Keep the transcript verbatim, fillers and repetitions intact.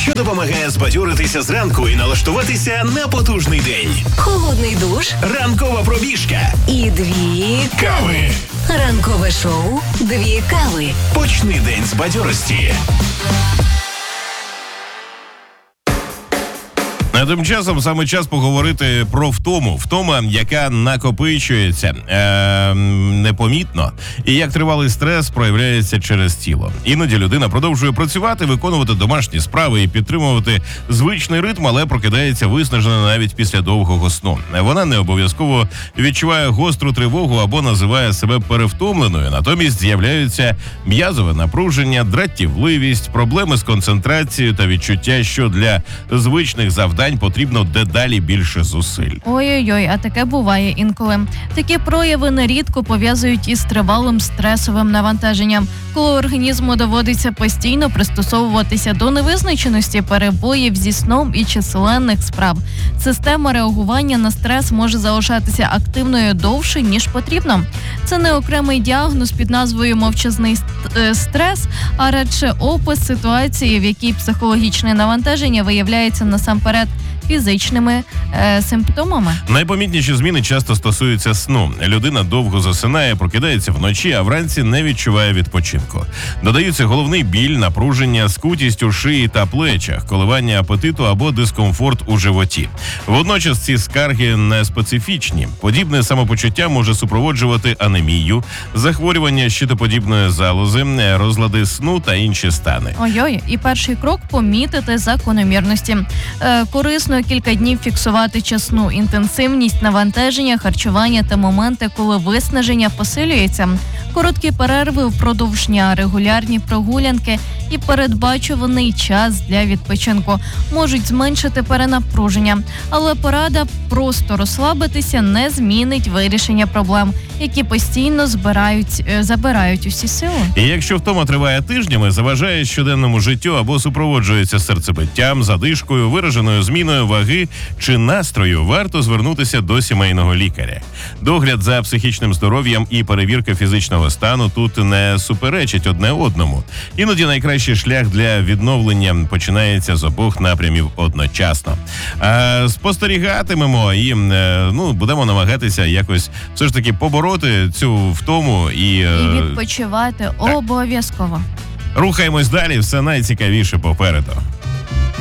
що допомагає збадьоритися зранку і налаштуватися на потужний день. Холодний душ, Ранкова пробіжка і дві кави. Ранкове шоу «Дві кави». Почни день з бадьорості. А тим часом саме час поговорити про втому. Втома, яка накопичується е- непомітно, і як тривалий стрес проявляється через тіло. Іноді людина продовжує працювати, виконувати домашні справи і підтримувати звичний ритм, але прокидається виснажена навіть після довгого сну. Вона не обов'язково відчуває гостру тривогу або називає себе перевтомленою. Натомість з'являються м'язове напруження, дратівливість, проблеми з концентрацією та відчуття, що для звичних завдань потрібно дедалі більше зусиль. Ой-ой-ой, а таке буває інколи. Такі прояви нерідко пов'язують із тривалим стресовим навантаженням, коли організму доводиться постійно пристосовуватися до невизначеності, перебоїв зі сном і численних справ. Система реагування на стрес може залишатися активною довше, ніж потрібно. Це не окремий діагноз під назвою «мовчазний стрес», а радше опис ситуації, в якій психологічне навантаження виявляється насамперед фізичними е, симптомами. Найпомітніші зміни часто стосуються сну. Людина довго засинає, прокидається вночі, а вранці не відчуває відпочинку. Додаються головний біль, напруження, скутість у шиї та плечах, коливання апетиту або дискомфорт у животі. Водночас ці скарги не специфічні. Подібне самопочуття може супроводжувати анемію, захворювання щитоподібної залози, розлади сну та інші стани. Ой-ой, і перший крок – помітити закономірності. Е, корисно кілька днів фіксувати часну інтенсивність навантаження, харчування та моменти, коли виснаження посилюється. Короткі перерви впродовж дня, регулярні прогулянки і передбачуваний час для відпочинку можуть зменшити перенапруження. Але порада просто розслабитися не змінить вирішення проблем, які постійно збирають, забирають усі сили. І якщо втома триває тижнями, заважає щоденному життю або супроводжується серцебиттям, задишкою, вираженою зміною ваги чи настрою, варто звернутися до сімейного лікаря. Догляд за психічним здоров'ям і перевірка фізичного стану тут не суперечать одне одному. Іноді найкращий шлях для відновлення починається з обох напрямів одночасно. А спостерігатимемо і ну, будемо намагатися якось все ж таки побороти цю втому і, і відпочивати обов'язково. Рухаємось далі, все найцікавіше попереду.